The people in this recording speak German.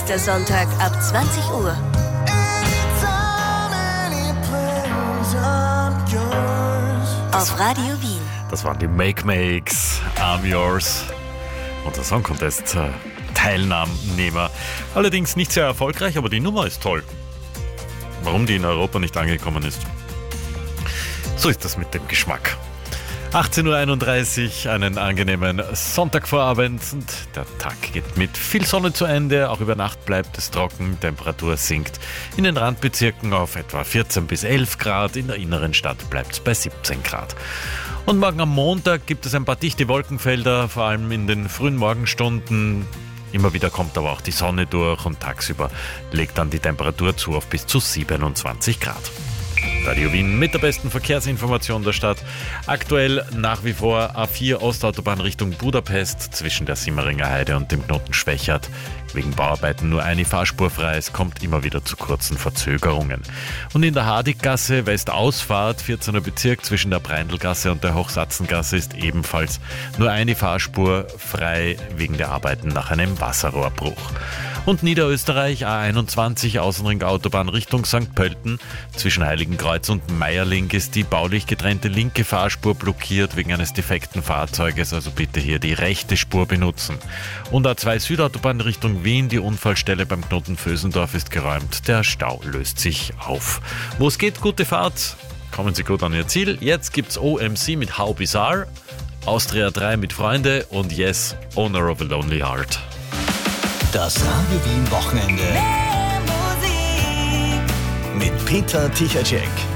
Nächster Sonntag ab 20 Uhr. Auf Radio Wien. Das waren die Make-Makes, I'm Yours. Unser Song Contest Teilnehmer. Allerdings nicht sehr erfolgreich, aber die Nummer ist toll. Warum die in Europa nicht angekommen ist? So ist das mit dem Geschmack. 18.31 Uhr, einen angenehmen Sonntagvorabend und der Tag geht mit viel Sonne zu Ende. Auch über Nacht bleibt es trocken, Temperatur sinkt in den Randbezirken auf etwa 14 bis 11 Grad, in der inneren Stadt bleibt es bei 17 Grad. Und morgen am Montag gibt es ein paar dichte Wolkenfelder, vor allem in den frühen Morgenstunden. Immer wieder kommt aber auch die Sonne durch und tagsüber legt dann die Temperatur zu auf bis zu 27 Grad. Radio Wien mit der besten Verkehrsinformation der Stadt. Aktuell nach wie vor A4 Ostautobahn Richtung Budapest zwischen der Simmeringer Heide und dem Knoten Schwechat. Wegen Bauarbeiten nur eine Fahrspur frei. Es kommt immer wieder zu kurzen Verzögerungen. Und in der Hardiggasse Westausfahrt, 14. Bezirk zwischen der Breindelgasse und der Hochsatzengasse ist ebenfalls nur eine Fahrspur frei wegen der Arbeiten nach einem Wasserrohrbruch. Und Niederösterreich A21 Außenring Autobahn Richtung St. Pölten. Zwischen Heiligenkreuz und Meierling ist die baulich getrennte linke Fahrspur blockiert wegen eines defekten Fahrzeuges, also bitte hier die rechte Spur benutzen. Und A2 Südautobahn Richtung Wien, die Unfallstelle beim Knoten Vösendorf ist geräumt, der Stau löst sich auf. Wo es geht, gute Fahrt, kommen Sie gut an Ihr Ziel. Jetzt gibt's OMC mit How Bizarre, Austria 3 mit Freunde und Yes, Owner of a Lonely Heart. Das Radio Wien Wochenende mit Peter Tichacek.